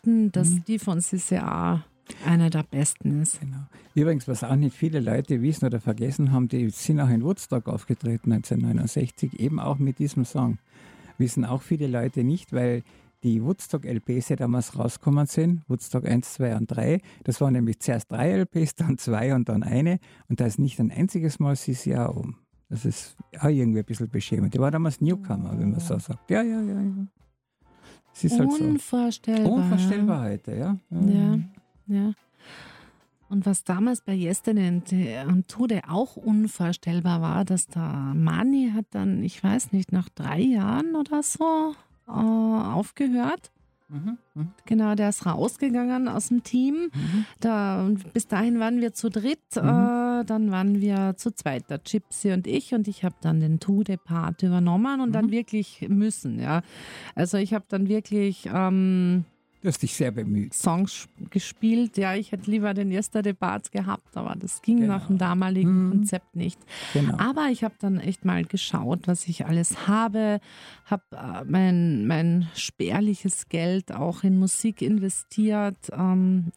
behaupten, dass die von CCA einer der besten ist. Genau. Übrigens, was auch nicht viele Leute wissen oder vergessen haben, die sind auch in Woodstock aufgetreten 1969, eben auch mit diesem Song. Wissen auch viele Leute nicht, weil die Woodstock-LPs, die damals rausgekommen sind, Woodstock 1, 2 und 3, das waren nämlich zuerst 3 LPs, dann 2 und dann eine. Und da ist nicht ein einziges Mal CCA oben. Das ist auch irgendwie ein bisschen beschämend. Die war damals Newcomer, wenn man so sagt. Ja. Es ist halt so. Unvorstellbar heute, ja. Ja. Und was damals bei Yesterday und Tode auch unvorstellbar war, dass der Manni hat dann, ich weiß nicht, nach 3 Jahren oder so aufgehört. Genau, der ist rausgegangen aus dem Team. Bis dahin waren wir zu dritt, dann waren wir zu zweit, der Gypsy und ich habe dann den Tude-Part übernommen und dann wirklich müssen, ja. Also ich habe dann wirklich du hast dich sehr bemüht. Songs gespielt. Ja, ich hätte lieber den Yesterday Part gehabt, aber das ging nach dem damaligen Konzept nicht. Genau. Aber ich habe dann echt mal geschaut, was ich alles habe. Habe mein spärliches Geld auch in Musik investiert. Und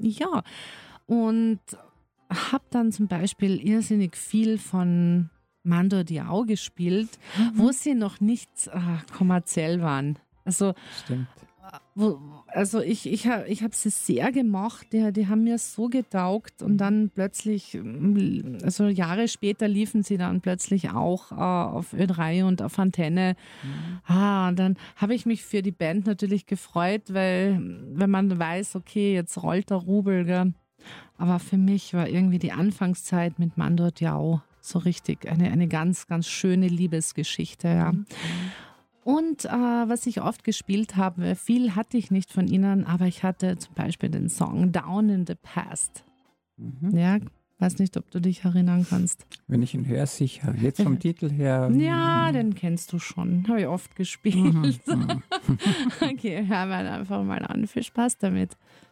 habe dann zum Beispiel irrsinnig viel von Mando Diao gespielt, wo sie noch nicht kommerziell waren. Also Stimmt. Ich habe sie sehr gemocht, die haben mir so getaugt und dann plötzlich, also Jahre später liefen sie dann plötzlich auch auf Ö3 und auf Antenne. Und dann habe ich mich für die Band natürlich gefreut, weil wenn man weiß, okay, jetzt rollt der Rubel, gell? Aber für mich war irgendwie die Anfangszeit mit Mando Diao so richtig eine ganz, ganz schöne Liebesgeschichte, ja. Und was ich oft gespielt habe, viel hatte ich nicht von ihnen, aber ich hatte zum Beispiel den Song Down in the Past. Ja, weiß nicht, ob du dich erinnern kannst. Wenn ich ihn höre, sicher. Jetzt vom Titel her. Ja, den kennst du schon. Habe ich oft gespielt. Okay, hören wir einfach mal an. Viel Spaß damit.